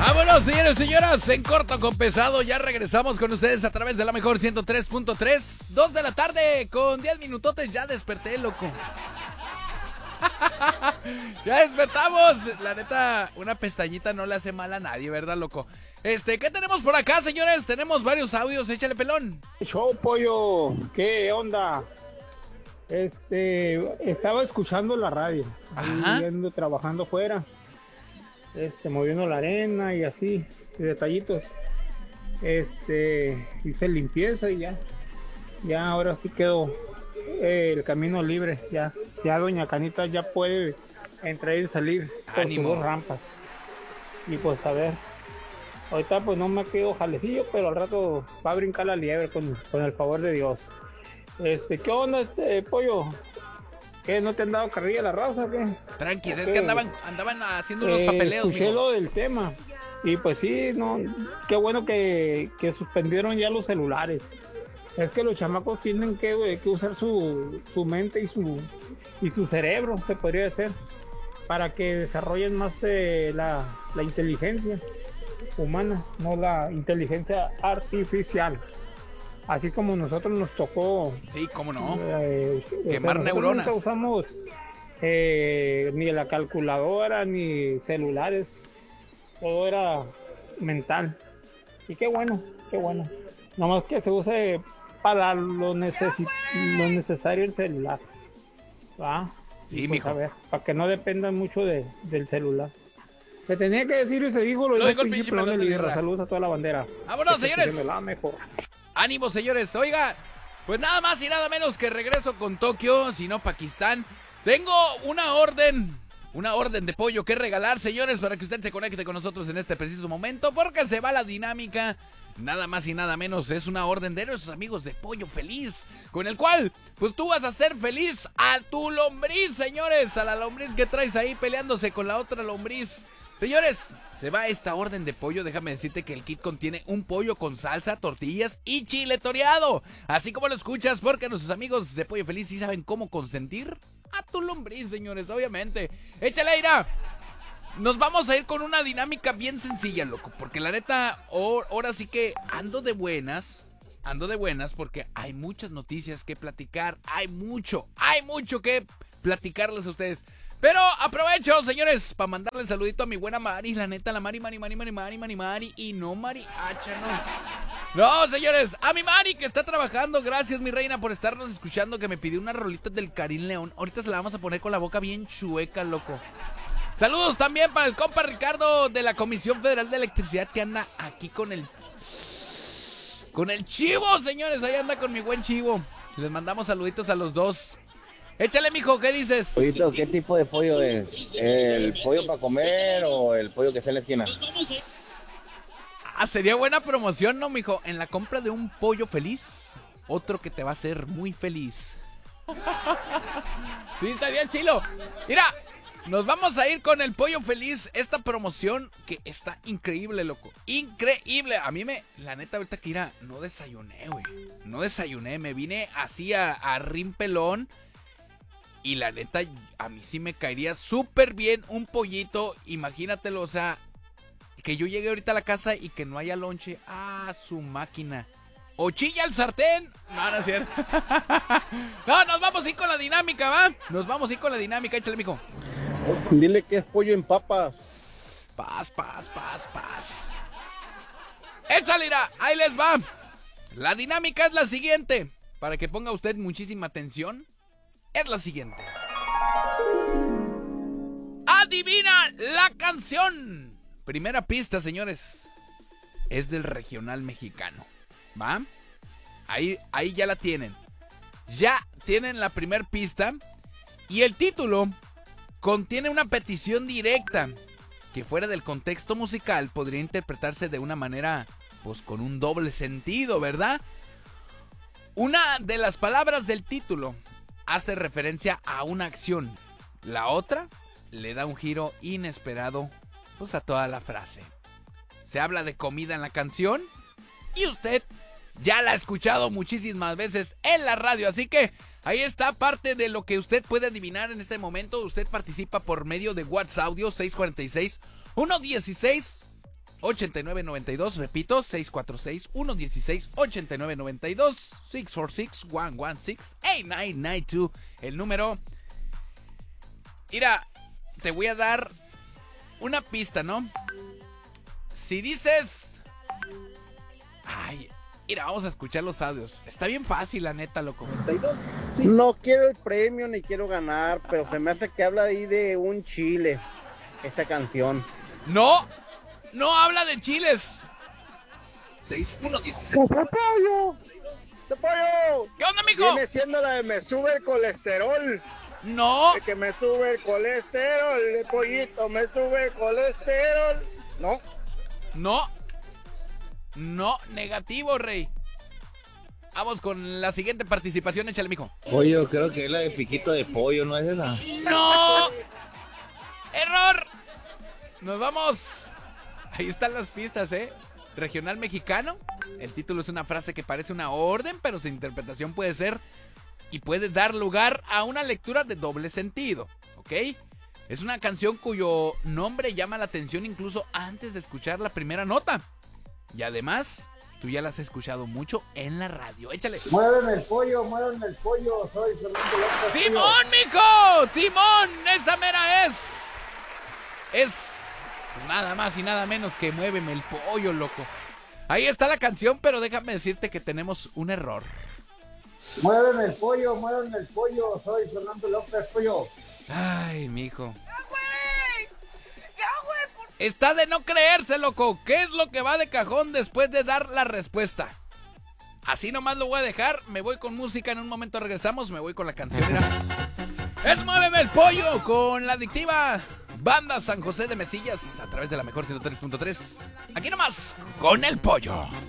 Vámonos, señores y señoras, en corto con pesado, ya regresamos con ustedes a través de la mejor 103.3, 2 de la tarde con 10 minutotes, ya desperté, loco. Ya despertamos, la neta, una pestañita no le hace mal a nadie, ¿verdad, loco? ¿Qué tenemos por acá, señores? Tenemos varios audios, échale pelón. Show, pollo, ¿qué onda? Estaba escuchando la radio, yendo, trabajando fuera, moviendo la arena y así, y detallitos. Hice limpieza y ya ahora sí quedó el camino libre, ya doña Canita ya puede entrar y salir por sus dos rampas. Y pues a ver, ahorita pues no me quedo jalecillo, pero al rato va a brincar la liebre con el favor de Dios. ¿Qué onda, pollo? ¿Qué, no te han dado carrilla la raza o qué? Tranquis, es que andaban haciendo unos papeleos. Escuché lo del tema y pues sí, no, qué bueno que suspendieron ya los celulares. Es que los chamacos tienen que usar su mente y su cerebro, se podría decir, para que desarrollen más la inteligencia humana, no la inteligencia artificial. Así como nosotros nos tocó... Sí, cómo no. Quemar neuronas. Nunca usamos ni la calculadora, ni celulares. Todo era mental. Y qué bueno. Nomás que se use para lo necesario el celular. ¿Va? Sí, pues, mijo. A ver, para que no dependan mucho del celular. Se tenía que decir y se dijo, lo dijo el pinche pelón de guerra. Saludos a toda la bandera. ¡Vámonos, señores! La mejor. ¡Ánimo, señores! Oiga, pues nada más y nada menos que regreso con Tokio, si no Pakistán. Tengo una orden de pollo que regalar, señores, para que usted se conecte con nosotros en este preciso momento, porque se va la dinámica. Nada más y nada menos, es una orden de nuestros amigos de Pollo Feliz, con el cual, pues tú vas a hacer feliz a tu lombriz, señores, a la lombriz que traes ahí peleándose con la otra lombriz. Señores, se va esta orden de pollo. Déjame decirte que el kit contiene un pollo con salsa, tortillas y chile toreado. Así como lo escuchas, porque nuestros amigos de Pollo Feliz sí saben cómo consentir a tu lombriz, señores, obviamente. ¡Échale, Ira! Nos vamos a ir con una dinámica bien sencilla, loco. Porque la neta, ahora sí que ando de buenas porque hay muchas noticias que platicar. Hay mucho que platicarles a ustedes. Pero aprovecho, señores, para mandarle un saludito a mi buena Mari. La neta, la Mari. Y no Mari Hacha, no. No, señores, a mi Mari que está trabajando. Gracias, mi reina, por estarnos escuchando. Que me pidió unas rolitas del Karim León. Ahorita se la vamos a poner con la boca bien chueca, loco. Saludos también para el compa Ricardo de la Comisión Federal de Electricidad, que anda aquí con el chivo, señores. Ahí anda con mi buen chivo. Les mandamos saluditos a los dos. Échale, mijo, ¿qué dices? Pollito, ¿qué tipo de pollo es? ¿El pollo para comer o el pollo que está en la esquina? Sería buena promoción, ¿no, mijo? En la compra de un pollo feliz, otro que te va a hacer muy feliz. Sí, estaría chilo. Mira, nos vamos a ir con el pollo feliz. Esta promoción que está increíble, loco. Increíble. A mí la neta, ahorita que irá, no desayuné, güey. No desayuné, me vine así a rimpelón. Y la neta, a mí sí me caería súper bien un pollito. Imagínatelo, o sea, que yo llegue ahorita a la casa y que no haya lonche. Su máquina. O chilla el sartén. No es cierto. No, nos vamos a ir con la dinámica, ¿va? Nos vamos a ir con la dinámica, échale, mijo. Dile que es pollo en papas. Paz. Échale, ira, ahí les va. La dinámica es la siguiente. Para que ponga usted muchísima atención. Es la siguiente. Adivina la canción. Primera pista, señores. Es del regional mexicano. ¿Va? Ahí ya la tienen. Ya tienen la primer pista. Y el título contiene una petición directa que fuera del contexto musical podría interpretarse de una manera, pues con un doble sentido, ¿verdad? Una de las palabras del título hace referencia a una acción. La otra le da un giro inesperado, pues, a toda la frase. Se habla de comida en la canción y usted ya la ha escuchado muchísimas veces en la radio. Así que ahí está parte de lo que usted puede adivinar en este momento. Usted participa por medio de WhatsApp audio 646-116 646-116-8992. Repito, 646-116-8992. 646-116-8992. El número. Mira, te voy a dar una pista, ¿no? Si dices... Ay, mira, vamos a escuchar los audios. Está bien fácil, la neta, loco. No quiero el premio ni quiero ganar, pero se me hace que habla ahí de un chile, esta canción. No, no habla de chiles. 6116. ¡Pollo! ¡Pollo! ¿Qué onda, mijo? Viene siendo la de me sube el colesterol. No. De que me sube el colesterol, el pollito me sube el colesterol. No. No. No, negativo, rey. Vamos con la siguiente participación, échale, mijo. Pollo, creo que es la de piquito de pollo, ¿no es esa? ¡No! ¡Error! Nos vamos. Ahí están las pistas, ¿eh? Regional mexicano. El título es una frase que parece una orden, pero su interpretación puede ser y puede dar lugar a una lectura de doble sentido, ¿ok? Es una canción cuyo nombre llama la atención incluso antes de escuchar la primera nota. Y además, tú ya la has escuchado mucho en la radio. Échale. Muéveme el pollo, soy Fernando López. ¡Simón, mijo! ¡Simón! ¡Esa mera es! Es nada más y nada menos que Muéveme el pollo, loco. Ahí está la canción, pero déjame decirte que tenemos un error. Muéveme el pollo, soy Fernando López, pollo. Ay, mijo. Está de no creerse, loco. ¿Qué es lo que va de cajón después de dar la respuesta? Así nomás lo voy a dejar. Me voy con música. En un momento regresamos. Me voy con la canción. Mira. Es Muéveme el pollo con la adictiva Banda San José de Mesillas a través de la mejor 103.3. Aquí nomás con el pollo.